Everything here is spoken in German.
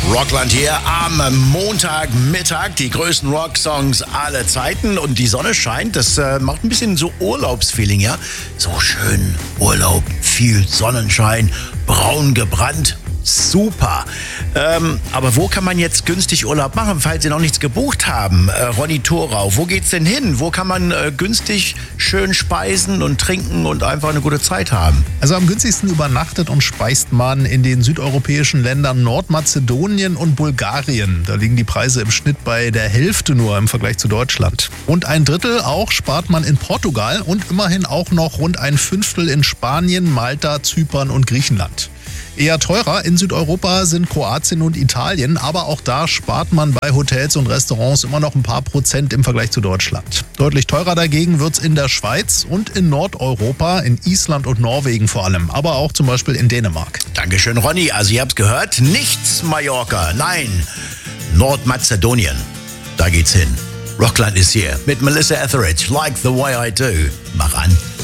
Rockland hier am Montagmittag, die größten Rocksongs aller Zeiten und die Sonne scheint, das macht ein bisschen so Urlaubsfeeling, ja? So schön Urlaub, viel Sonnenschein, braun gebrannt, super. Aber wo kann man jetzt günstig Urlaub machen, falls Sie noch nichts gebucht haben? Ronny Thorau, wo geht's denn hin? Wo kann man günstig schön speisen und trinken und einfach eine gute Zeit haben? Also am günstigsten übernachtet und speist man in den südeuropäischen Ländern Nordmazedonien und Bulgarien. Da liegen die Preise im Schnitt bei der Hälfte nur im Vergleich zu Deutschland. Rund ein Drittel auch spart man in Portugal und immerhin auch noch rund ein Fünftel in Spanien, Malta, Zypern und Griechenland. Eher teurer in Südeuropa sind Kroatien und Italien, aber auch da spart man bei Hotels und Restaurants immer noch ein paar Prozent im Vergleich zu Deutschland. Deutlich teurer dagegen wird's in der Schweiz und in Nordeuropa, in Island und Norwegen vor allem, aber auch zum Beispiel in Dänemark. Dankeschön, Ronny. Also ihr habt's gehört, nichts Mallorca, nein, Nordmazedonien, da geht's hin. Rockland ist hier mit Melissa Etheridge, Like the Way I Do. Mach an.